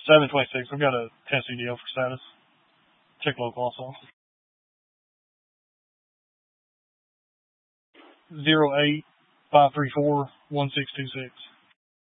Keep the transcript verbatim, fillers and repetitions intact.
seven twenty-six. We've got a Tennessee deal for status. Check local also. Zero eight five three four one six two six.